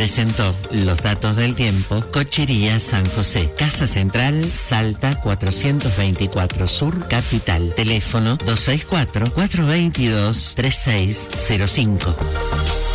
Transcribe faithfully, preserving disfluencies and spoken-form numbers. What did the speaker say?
Presentó los datos del tiempo Cochería San José. Casa Central, Salta cuatrocientos veinticuatro Sur, Capital. Teléfono dos seis cuatro, cuatro dos dos, tres seis cero cinco.